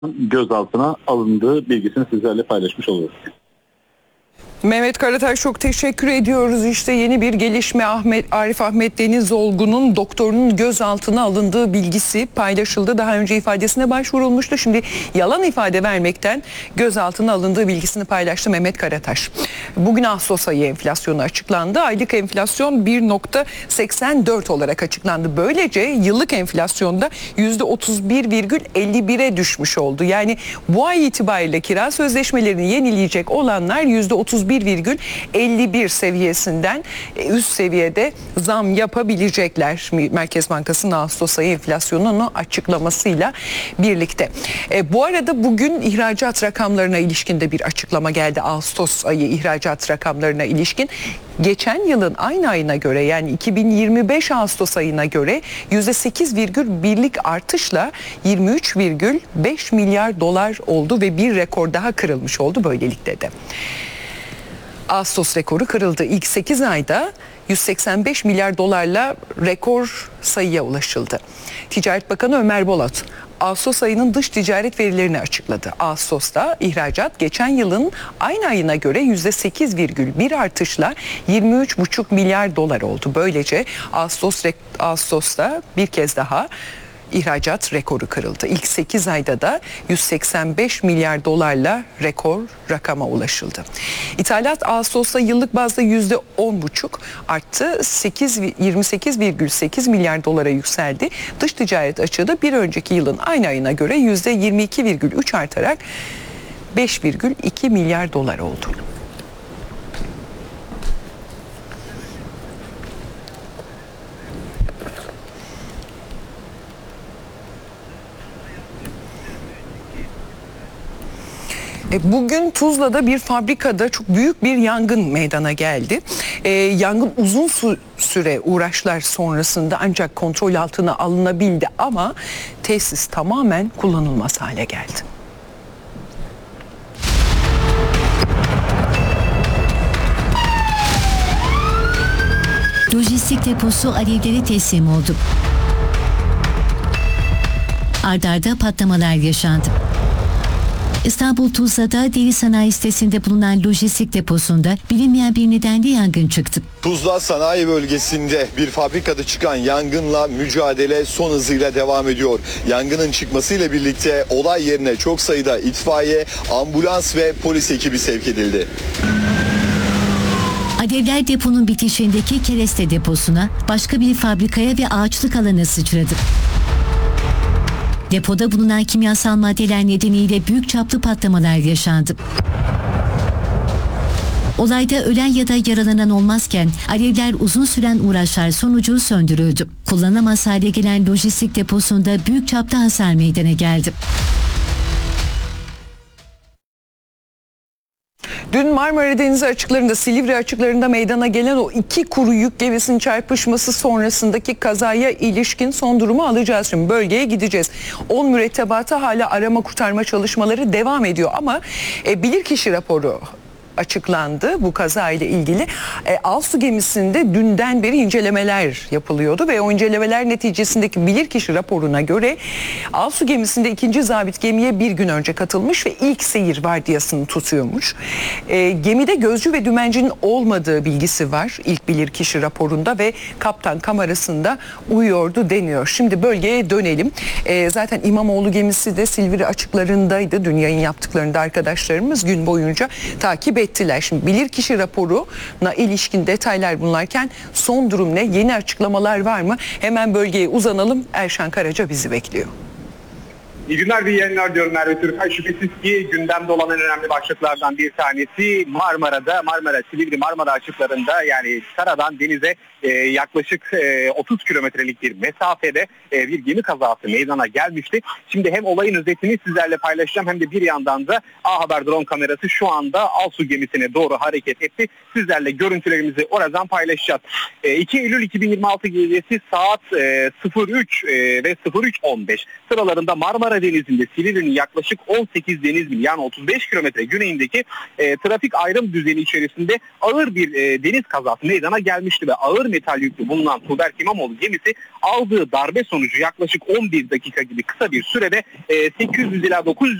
gözaltına alındığı bilgisini sizlerle paylaşmış oluruz. Mehmet Karataş, çok teşekkür ediyoruz. İşte yeni bir gelişme, Arif Ahmet Denizolgu'nun doktorunun gözaltına alındığı bilgisi paylaşıldı. Daha önce ifadesine başvurulmuştu. Şimdi yalan ifade vermekten gözaltına alındığı bilgisini paylaştı Mehmet Karataş. Bugün Ağustos ayı enflasyonu açıklandı. Aylık enflasyon 1.84 olarak açıklandı. Böylece yıllık enflasyonda %31,51'e düşmüş oldu. Yani bu ay itibariyle kira sözleşmelerini yenileyecek olanlar %31,51 seviyesinden üst seviyede zam yapabilecekler. Merkez Bankası'nın Ağustos ayı enflasyonunu açıklamasıyla birlikte. Bu arada bugün ihracat rakamlarına ilişkin de bir açıklama geldi. Ağustos ayı ihracat rakamlarına ilişkin. Geçen yılın aynı ayına göre, yani 2025 Ağustos ayına göre %8,1'lik artışla 23,5 milyar dolar oldu ve bir rekor daha kırılmış oldu böylelikle de. Ağustos rekoru kırıldı. İlk 8 ayda 185 milyar dolarla rekor sayıya ulaşıldı. Ticaret Bakanı Ömer Bolat Ağustos ayının dış ticaret verilerini açıkladı. Ağustos'ta ihracat geçen yılın aynı ayına göre %8,1 artışla 23,5 milyar dolar oldu. Böylece Ağustos'ta bir kez daha ihracat rekoru kırıldı. İlk 8 ayda da 185 milyar dolarla rekor rakama ulaşıldı. İthalat Ağustos'ta yıllık bazda %10,5 arttı. 28,8 milyar dolara yükseldi. Dış ticaret açığı da bir önceki yılın aynı ayına göre %22,3 artarak 5,2 milyar dolar oldu. Bugün Tuzla'da bir fabrikada çok büyük bir yangın meydana geldi. Yangın uzun süre uğraşlar sonrasında ancak kontrol altına alınabildi ama tesis tamamen kullanılmaz hale geldi. Lojistik deposu alevlere teslim oldu. Ard arda patlamalar yaşandı. İstanbul Tuzla'da deri sanayi sitesinde bulunan lojistik deposunda bilinmeyen bir nedenle yangın çıktı. Tuzla sanayi bölgesinde bir fabrikada çıkan yangınla mücadele son hızıyla devam ediyor. Yangının çıkmasıyla birlikte olay yerine çok sayıda itfaiye, ambulans ve polis ekibi sevk edildi. Alevler deponun bitişiğindeki kereste deposuna, başka bir fabrikaya ve ağaçlık alana sıçradı. Depoda bulunan kimyasal maddeler nedeniyle büyük çaplı patlamalar yaşandı. Olayda ölen ya da yaralanan olmazken alevler uzun süren uğraşlar sonucu söndürüldü. Kullanılamaz hale gelen lojistik deposunda büyük çapta hasar meydana geldi. Dün Marmara Denizi açıklarında, Silivri açıklarında meydana gelen o iki kuru yük gemisinin çarpışması sonrasındaki kazaya ilişkin son durumu alacağız. Şimdi bölgeye gideceğiz. 10 mürettebata hala arama kurtarma çalışmaları devam ediyor ama bilirkişi raporu açıklandı bu kaza ile ilgili. Alsu gemisinde dünden beri incelemeler yapılıyordu ve o incelemeler neticesindeki bilirkişi raporuna göre Alsu gemisinde 2. zabit gemiye bir gün önce katılmış ve ilk seyir vardiyasını tutuyormuş. Gemide gözcü ve dümencinin olmadığı bilgisi var ilk bilirkişi raporunda ve kaptan kamerasında uyuyordu deniyor. Şimdi bölgeye dönelim. Zaten İmamoğlu gemisi de Silivri açıklarındaydı. Dün yayın yaptıklarında arkadaşlarımız gün boyunca takip ettiler. Şimdi bilirkişi raporuna ilişkin detaylar bunlarken son durum ne? Yeni açıklamalar var mı? Hemen bölgeye uzanalım. Erşan Karaca bizi bekliyor. İyi günler, iyi yayınlar diyorum Merve Türkay. Şüphesiz ki gündemde olan en önemli başlıklardan bir tanesi Silivri Marmara açıklarında, yani karadan denize yaklaşık 30 kilometrelik bir mesafede bir gemi kazası meydana gelmişti. Şimdi hem olayın özetini sizlerle paylaşacağım hem de bir yandan da A Haber drone kamerası şu anda Alsu gemisine doğru hareket etti. Sizlerle görüntülerimizi oradan paylaşacağız. 2 Eylül 2026 gecesi saat 03 ve 03.15 sıralarında Marmara Denizinde Silivri'nin yaklaşık 18 deniz mil yani 35 kilometre güneyindeki trafik ayrım düzeni içerisinde ağır bir deniz kazası meydana gelmişti ve ağır metal yüklü bulunan Tuğberk İmamoğlu gemisi aldığı darbe sonucu yaklaşık 11 dakika gibi kısa bir sürede 800 ila 900